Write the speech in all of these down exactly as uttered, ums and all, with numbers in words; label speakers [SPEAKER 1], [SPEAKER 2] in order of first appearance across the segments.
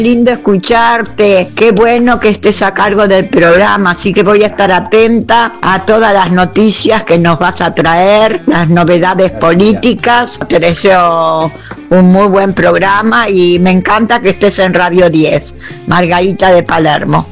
[SPEAKER 1] Lindo escucharte, qué bueno que estés a cargo del programa, así que voy a estar atenta a todas las noticias que nos vas a traer, las novedades políticas. Te deseo un muy buen programa y me encanta que estés en Radio diez. Margarita de Palermo.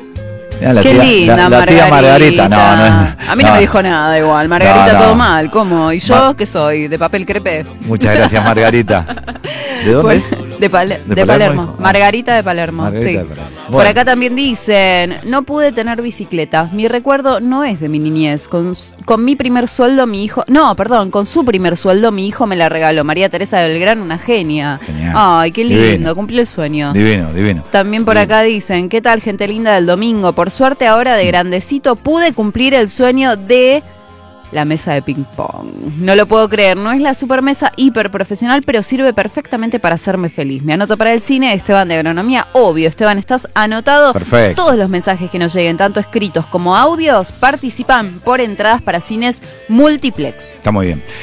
[SPEAKER 2] La
[SPEAKER 3] Qué
[SPEAKER 2] tía,
[SPEAKER 3] linda,
[SPEAKER 2] la, la
[SPEAKER 3] Margarita.
[SPEAKER 2] tía Margarita, no, no es,
[SPEAKER 3] A mí no,
[SPEAKER 2] no
[SPEAKER 3] me dijo nada igual. Margarita,
[SPEAKER 2] no, no.
[SPEAKER 3] todo mal. ¿Cómo? ¿Y yo
[SPEAKER 2] Ma-
[SPEAKER 3] qué soy? ¿De papel crepé?
[SPEAKER 2] Muchas gracias, Margarita. ¿De dónde?
[SPEAKER 3] Bueno, de, Pale-
[SPEAKER 2] ¿De
[SPEAKER 3] de
[SPEAKER 2] Palermo,
[SPEAKER 3] Palermo.
[SPEAKER 2] dijo?
[SPEAKER 3] Margarita de Palermo,
[SPEAKER 2] Margarita
[SPEAKER 3] sí.
[SPEAKER 2] de Palermo.
[SPEAKER 3] Por
[SPEAKER 2] Bueno.
[SPEAKER 3] acá también dicen, no pude tener bicicleta. Mi recuerdo no es de mi niñez. Con, con mi primer sueldo mi hijo... No, perdón, con su primer sueldo mi hijo me la regaló. María Teresa del Gran, una genia.
[SPEAKER 2] Genial.
[SPEAKER 3] Ay, qué lindo,
[SPEAKER 2] Divino.
[SPEAKER 3] cumplió el sueño.
[SPEAKER 2] Divino, divino.
[SPEAKER 3] También por
[SPEAKER 2] Divino.
[SPEAKER 3] acá dicen, ¿qué tal, gente linda del domingo? Por suerte ahora de grandecito pude cumplir el sueño de la mesa de ping pong. No lo puedo creer, no es la supermesa hiper profesional, pero sirve perfectamente para hacerme feliz. Me anoto para el cine, Esteban de Agronomía. Obvio, Esteban, estás anotado.
[SPEAKER 2] Perfecto.
[SPEAKER 3] Todos los mensajes que nos lleguen, tanto escritos como audios, participan por entradas para cines multiplex.
[SPEAKER 2] Está muy bien.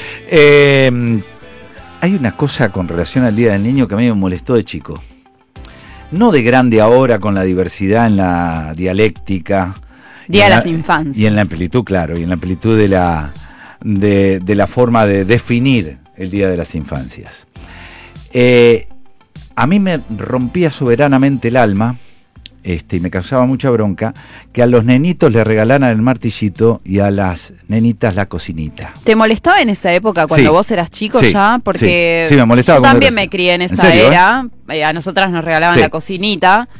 [SPEAKER 2] Eh, hay una cosa con relación al Día del Niño que a mí me molestó de chico. No de grande ahora con la diversidad en la dialéctica.
[SPEAKER 3] Día
[SPEAKER 2] y en
[SPEAKER 3] de
[SPEAKER 2] la-
[SPEAKER 3] las infancias.
[SPEAKER 2] Y en la amplitud, claro, y en la amplitud de la, de, de la forma de definir el Día de las Infancias. Eh, a mí me rompía soberanamente el alma, este, y me causaba mucha bronca, que a los nenitos les regalaran el martillito y a las nenitas la cocinita.
[SPEAKER 3] ¿Te molestaba en esa época cuando
[SPEAKER 2] Sí.
[SPEAKER 3] vos eras chico
[SPEAKER 2] Sí,
[SPEAKER 3] ya? Porque
[SPEAKER 2] sí. Sí, me molestaba
[SPEAKER 3] yo
[SPEAKER 2] cuando
[SPEAKER 3] también
[SPEAKER 2] era-
[SPEAKER 3] me crié en
[SPEAKER 2] ¿En
[SPEAKER 3] esa
[SPEAKER 2] serio,
[SPEAKER 3] era. Eh, A nosotras nos regalaban
[SPEAKER 2] Sí.
[SPEAKER 3] la cocinita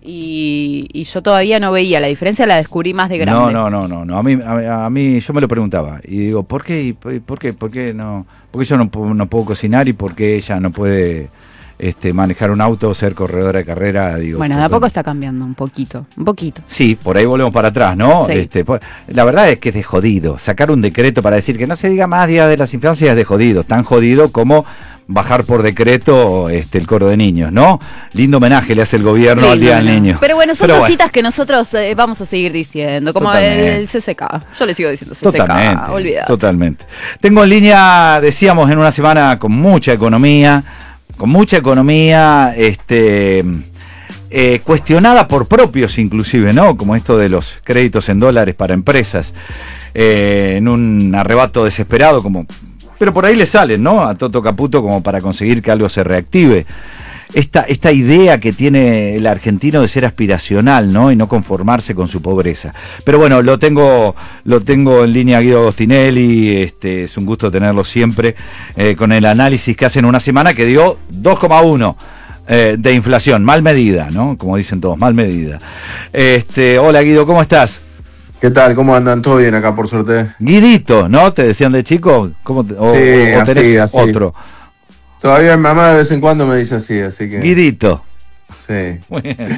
[SPEAKER 3] y, y yo todavía no veía la diferencia, la descubrí más de grande.
[SPEAKER 2] No, no, no, no, no. A mí, a, a mí yo me lo preguntaba y digo, ¿por qué? ¿Y por por qué? ¿Por qué no? ¿Por qué yo no, puedo- no puedo cocinar y por qué ella no puede este, manejar un auto o ser corredora de carrera? Digo,
[SPEAKER 3] Bueno, de
[SPEAKER 2] ¿por
[SPEAKER 3] a
[SPEAKER 2] qué?
[SPEAKER 3] poco está cambiando un poquito, un poquito.
[SPEAKER 2] Sí, por ahí volvemos para atrás, ¿no?
[SPEAKER 3] Sí.
[SPEAKER 2] Este, pues, la verdad es que es de jodido. Sacar un decreto para decir que no se diga más Día de las Infancias es de jodido. Tan jodido como bajar por decreto este, el coro de niños, ¿no? Lindo homenaje le hace el gobierno al
[SPEAKER 3] Lindo,
[SPEAKER 2] Día del
[SPEAKER 3] ¿no?
[SPEAKER 2] Niño.
[SPEAKER 3] Pero bueno, son
[SPEAKER 2] Pero
[SPEAKER 3] cositas que nosotros eh, vamos a seguir diciendo, como
[SPEAKER 2] Totalmente.
[SPEAKER 3] el C C K. Yo le sigo diciendo C C K,
[SPEAKER 2] Totalmente,
[SPEAKER 3] olvidate.
[SPEAKER 2] totalmente. Tengo en línea, decíamos, en una semana con mucha economía, con mucha economía, este, eh, cuestionada por propios inclusive, ¿no? Como esto de los créditos en dólares para empresas, eh, en un arrebato desesperado, como, pero por ahí le salen, ¿no? A Toto Caputo como para conseguir que algo se reactive. Esta, esta idea que tiene el argentino de ser aspiracional, ¿no? Y no conformarse con su pobreza. Pero bueno, lo tengo, lo tengo en línea Guido Agostinelli, este, es un gusto tenerlo siempre, eh, con el análisis que hace en una semana que dio dos coma uno eh, de inflación, mal medida, ¿no? Como dicen todos, mal medida. Este, hola Guido, ¿cómo estás?
[SPEAKER 4] ¿Qué tal? ¿Cómo andan? ¿Todo bien acá, por suerte?
[SPEAKER 2] Guidito, ¿no? ¿Te decían de chico? ¿Cómo te- o,
[SPEAKER 4] Sí,
[SPEAKER 2] o
[SPEAKER 4] así,
[SPEAKER 2] tenés
[SPEAKER 4] así.
[SPEAKER 2] otro?
[SPEAKER 4] Todavía mi mamá de vez en cuando me dice así, así que...
[SPEAKER 2] Guidito.
[SPEAKER 4] Sí.
[SPEAKER 2] Muy bien.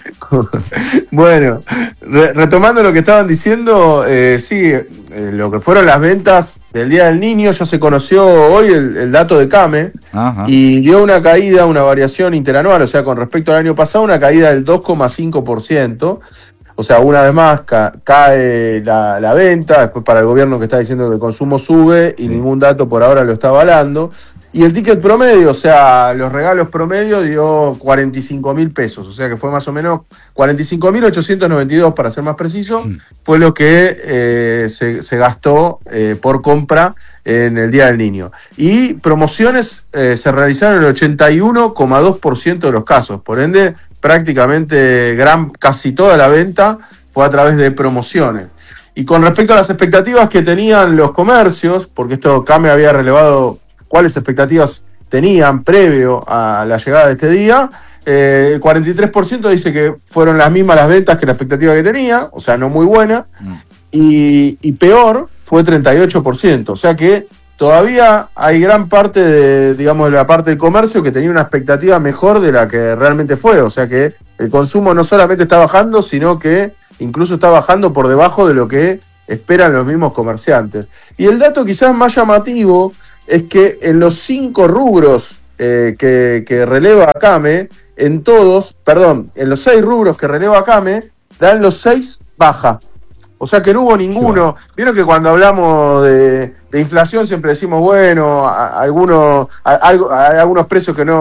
[SPEAKER 4] Bueno, re- retomando lo que estaban diciendo, eh, sí, eh, lo que fueron las ventas del Día del Niño, ya se conoció hoy el, el dato de CAME
[SPEAKER 2] Ajá.
[SPEAKER 4] y dio una caída, una variación interanual, o sea, con respecto al año pasado, una caída del dos coma cinco por ciento. O sea, una vez más ca- cae la, la venta, después para el gobierno que está diciendo que el consumo sube y
[SPEAKER 2] Sí.
[SPEAKER 4] ningún dato por ahora lo está avalando. Y el ticket promedio, o sea, los regalos promedio dio cuarenta y cinco mil pesos, o sea que fue más o menos cuarenta y cinco mil ochocientos noventa y dos para ser más preciso,
[SPEAKER 2] Mm.
[SPEAKER 4] fue lo que eh, se, se gastó eh, por compra en el Día del Niño. Y promociones eh, se realizaron en el ochenta y uno coma dos por ciento de los casos, por ende prácticamente gran, casi toda la venta fue a través de promociones. Y con respecto a las expectativas que tenían los comercios, porque esto CAME había relevado cuáles expectativas tenían previo a la llegada de este día, eh, el cuarenta y tres por ciento dice que fueron las mismas las ventas que la expectativa que tenía, o sea, no muy buena,
[SPEAKER 2] Mm.
[SPEAKER 4] y, y peor fue treinta y ocho por ciento, o sea que todavía hay gran parte de, digamos, de la parte del comercio que tenía una expectativa mejor de la que realmente fue, o sea que el consumo no solamente está bajando, sino que incluso está bajando por debajo de lo que esperan los mismos comerciantes. Y el dato quizás más llamativo es que en los cinco rubros eh, que, que releva CAME, en todos, perdón, en los seis rubros que releva CAME, dan los seis baja. O sea que no hubo ninguno. Vieron que cuando hablamos de, de inflación siempre decimos, bueno, a- algunos, a- algo- hay algunos precios que no,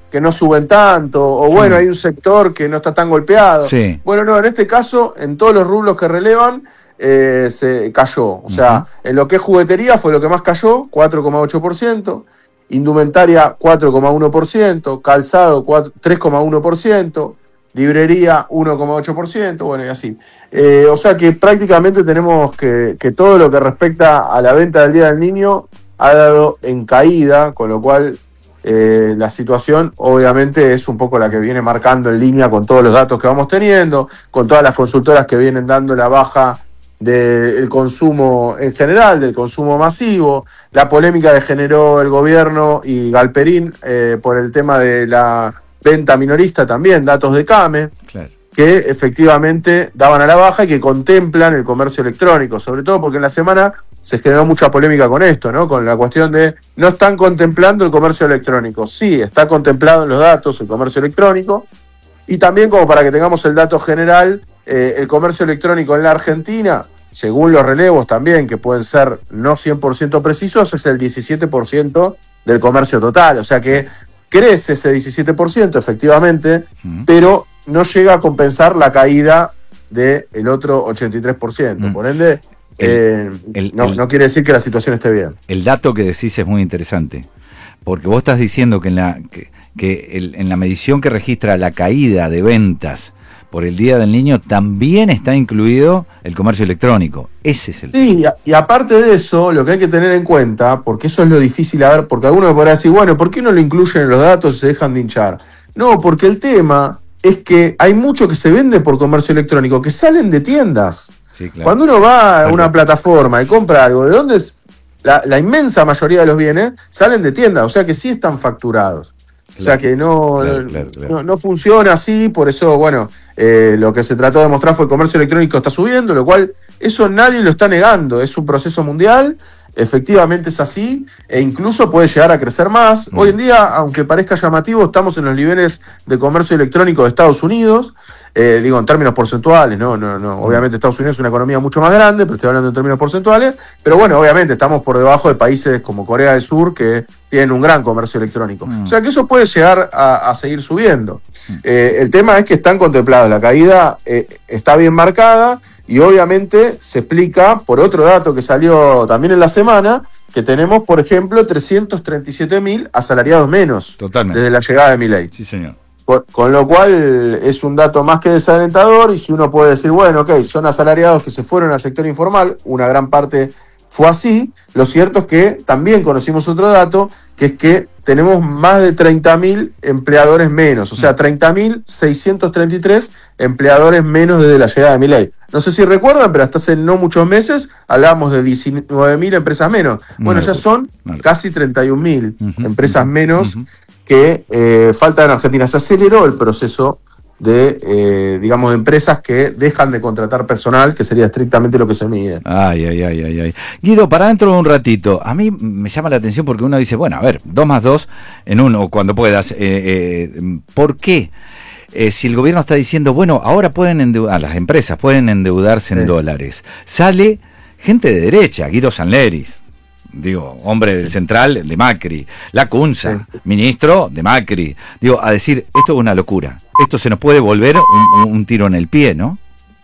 [SPEAKER 4] que no suben tanto, o bueno, hay un sector que no está tan golpeado.
[SPEAKER 2] Sí.
[SPEAKER 4] Bueno, no, en este caso, en todos los rublos que relevan, eh, se cayó. O sea, uh-huh. en lo que es juguetería fue lo que más cayó, cuatro coma ocho por ciento, indumentaria cuatro coma uno por ciento, calzado tres coma uno por ciento, librería uno coma ocho por ciento, bueno, y así. Eh, o sea que prácticamente tenemos que, que todo lo que respecta a la venta del Día del Niño ha dado en caída, con lo cual eh, la situación obviamente es un poco la que viene marcando en línea con todos los datos que vamos teniendo, con todas las consultoras que vienen dando la baja del consumo en general, del consumo masivo, la polémica que generó el gobierno y Galperín eh, por el tema de la venta minorista también, datos de CAME, claro, que efectivamente daban a la baja y que contemplan el comercio electrónico, sobre todo porque en la semana se generó mucha polémica con esto, ¿no? Con la cuestión de no están contemplando el comercio electrónico. Sí, está contemplado en los datos el comercio electrónico, y también como para que tengamos el dato general, eh, el comercio electrónico en la Argentina, según los relevos también, que pueden ser no cien por ciento precisos, es el diecisiete por ciento del comercio total, o sea que crece ese diecisiete por ciento efectivamente, uh-huh. pero no llega a compensar la caída del otro ochenta y tres por ciento. Uh-huh. Por ende, el, eh, el, no, el, no quiere decir que la situación esté bien.
[SPEAKER 2] El dato que decís es muy interesante, porque vos estás diciendo que en la, que, que el, en la medición que registra la caída de ventas por el Día del Niño también está incluido el comercio electrónico. Ese es el...
[SPEAKER 4] Sí, y, y aparte de eso, lo que hay que tener en cuenta, porque eso es lo difícil a ver, porque alguno me podrá decir, bueno, ¿por qué no lo incluyen en los datos y se dejan de hinchar? No, porque el tema es que hay mucho que se vende por comercio electrónico, que salen de tiendas. Sí, claro. Cuando uno va a una claro. plataforma y compra algo, ¿de dónde es? La, la inmensa mayoría de los bienes salen de tiendas, o sea que sí están facturados. O sea que no, claro, claro, claro. no, no funciona así, por eso, bueno, eh, lo que se trató de mostrar fue que el comercio electrónico está subiendo, lo cual eso nadie lo está negando, es un proceso mundial, efectivamente es así, e incluso puede llegar a crecer más. Mm. Hoy en día, aunque parezca llamativo, estamos en los niveles de comercio electrónico de Estados Unidos, eh, digo en términos porcentuales, no, no, no, obviamente Estados Unidos es una economía mucho más grande, pero estoy hablando en términos porcentuales, pero bueno, obviamente estamos por debajo de países como Corea del Sur, que tienen un gran comercio electrónico. Mm. O sea que eso puede llegar a, a seguir subiendo. Mm. Eh, el tema es que están contemplados, la caída eh, está bien marcada, y obviamente se explica por otro dato que salió también en la semana, que tenemos, por ejemplo, trescientos treinta y siete mil asalariados menos.
[SPEAKER 2] Totalmente.
[SPEAKER 4] Desde la llegada de Milei.
[SPEAKER 2] Sí, señor.
[SPEAKER 4] Con, con lo cual es un dato más que desalentador, y si uno puede decir, bueno, ok, son asalariados que se fueron al sector informal, una gran parte fue así, lo cierto es que también conocimos otro dato, que es que tenemos más de treinta mil empleadores menos, o sea, treinta mil seiscientos treinta y tres empleadores menos desde la llegada de Milei. No sé si recuerdan, pero hasta hace no muchos meses hablábamos de diecinueve mil empresas menos. Bueno, ya son casi treinta y un mil uh-huh, empresas menos uh-huh. que eh, faltan en Argentina. Se aceleró el proceso de, eh, digamos, de empresas que dejan de contratar personal, que sería estrictamente lo que se mide.
[SPEAKER 2] Ay, ay, ay, ay, ay. Guido, para dentro de un ratito, a mí me llama la atención porque uno dice, bueno, a ver, dos más dos en uno, cuando puedas. Eh, eh, ¿Por qué? Eh, si el gobierno está diciendo, bueno, ahora pueden endeudar, las empresas pueden endeudarse en sí. dólares, sale gente de derecha, Guido Sanleris, digo, hombre del sí. Central de Macri, Lacunza, sí. ministro de Macri, digo, a decir, esto es una locura, esto se nos puede volver un, un tiro en el pie, ¿no?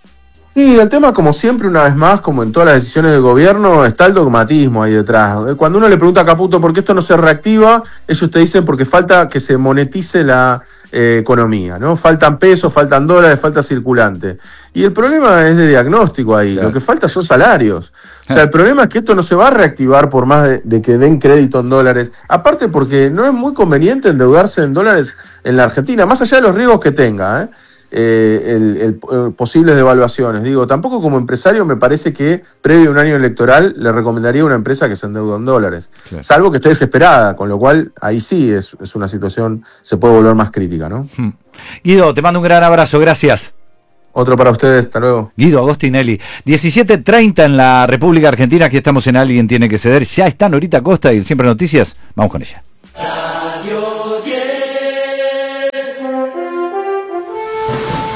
[SPEAKER 4] Sí, el tema, como siempre, una vez más, como en todas las decisiones del gobierno, está el dogmatismo ahí detrás. Cuando uno le pregunta a Caputo por qué esto no se reactiva, ellos te dicen porque falta que se monetice la eh, economía, ¿no? Faltan pesos, faltan dólares, falta circulante. Y el problema es de diagnóstico ahí, claro. Lo que falta son salarios. O sea, el problema es que esto no se va a reactivar por más de, de que den crédito en dólares. Aparte porque no es muy conveniente endeudarse en dólares en la Argentina, más allá de los riesgos que tenga, ¿eh? Eh, el, el, el, posibles devaluaciones. Digo, tampoco como empresario me parece que previo a un año electoral le recomendaría a una empresa que se endeuda en dólares, claro. Salvo que esté desesperada, con lo cual ahí sí es, es una situación, se puede volver más crítica, ¿no?
[SPEAKER 2] Hmm. Guido, te mando un gran abrazo, gracias.
[SPEAKER 4] Otro para ustedes, hasta luego.
[SPEAKER 2] Guido Agostinelli, diecisiete treinta en la República Argentina, aquí estamos en Alguien Tiene que Ceder, ya está Norita Costa y Siempre Noticias, vamos con ella.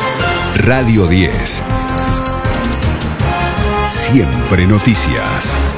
[SPEAKER 5] Radio diez. Siempre noticias.